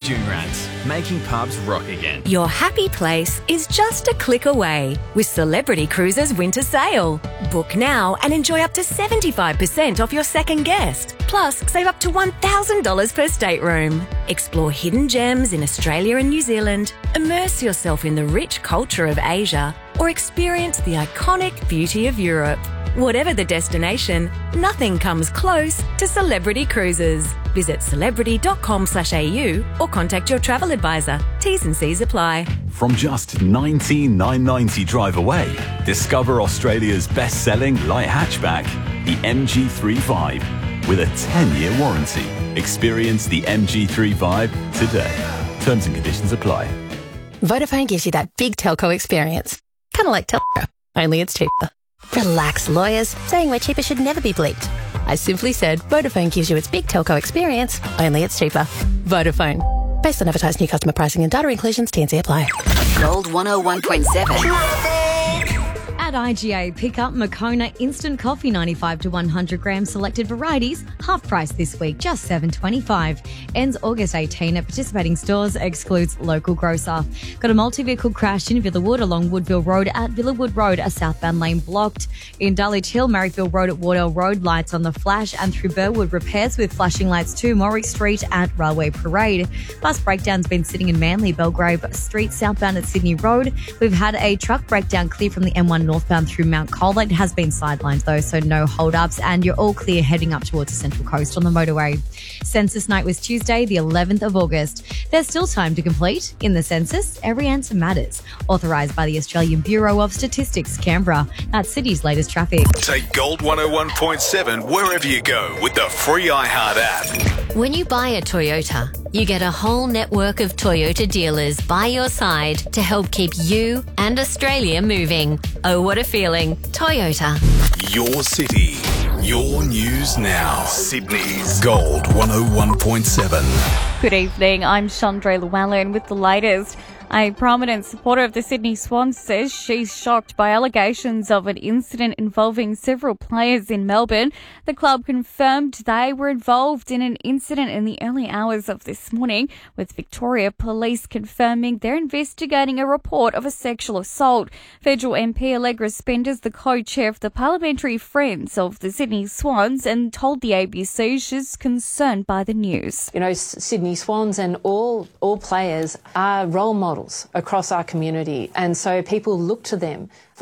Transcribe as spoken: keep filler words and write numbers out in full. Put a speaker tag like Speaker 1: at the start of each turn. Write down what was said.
Speaker 1: Joonrats, making pubs rock again.
Speaker 2: Your happy place is just a click away with Celebrity Cruises Winter Sale. Book now and enjoy up to seventy-five percent off your second guest. Plus, save up to one thousand dollars per stateroom. Explore hidden gems in Australia and New Zealand, immerse yourself in the rich culture of Asia, or experience the iconic beauty of Europe. Whatever the destination, nothing comes close to Celebrity Cruises. Visit celebrity dot com slash a u or contact your travel advisor. T's and C's apply.
Speaker 3: From just nineteen thousand nine hundred ninety drive away, discover Australia's best-selling light hatchback, the M G thirty-five, with a ten-year warranty. Experience the M G thirty-five today. Terms and conditions apply.
Speaker 4: Vodafone gives you that big telco experience. Kind of like telco, only it's cheaper. Relax, lawyers. Saying we're cheaper should never be bleeped. I simply said Vodafone gives you its big telco experience, only it's cheaper. Vodafone. Based on advertised new customer pricing and data inclusions, T and C apply.
Speaker 5: Gold one oh one point seven.
Speaker 6: At I G A, pick up Moccona Instant Coffee ninety-five to one hundred gram selected varieties, half price this week, just seven dollars twenty-five. Ends August eighteenth at participating stores, excludes local grocer. Got a multi-vehicle crash in Villawood along Woodville Road at Villawood Road, a southbound lane blocked. In Dulwich Hill, Marrickville Road at Wardell Road, lights on the flash, and through Burwood, repairs with flashing lights to Morrick Street at Railway Parade. Bus breakdown's been sitting in Manly, Belgrave Street, southbound at Sydney Road. We've had a truck breakdown clear from the M one northbound through Mount Cold. It has been sidelined though, so no hold-ups, and you're all clear heading up towards the Central Coast on the motorway. Census night was Tuesday, the eleventh of August. There's still time to complete. In the census, every answer matters. Authorised by the Australian Bureau of Statistics, Canberra. That's City's latest traffic.
Speaker 7: Take Gold one oh one point seven wherever you go with the free iHeart app.
Speaker 8: When you buy a Toyota, you get a whole network of Toyota dealers by your side to help keep you and Australia moving. Oh, what a feeling. Toyota.
Speaker 7: Your city, your news now. Sydney's Gold one oh one point seven.
Speaker 9: Good evening, I'm Chandra Llewellyn with the latest. A prominent supporter of the Sydney Swans says she's shocked by allegations of an incident involving several players in Melbourne. The club confirmed they were involved in an incident in the early hours of this morning, with Victoria Police confirming they're investigating a report of a sexual assault. Federal M P Allegra Spenders, the co-chair of the Parliamentary Friends of the Sydney Swans, and told the A B C she's concerned by the news.
Speaker 10: You know, Sydney Swans and all all players are role models across our community, and so people look to them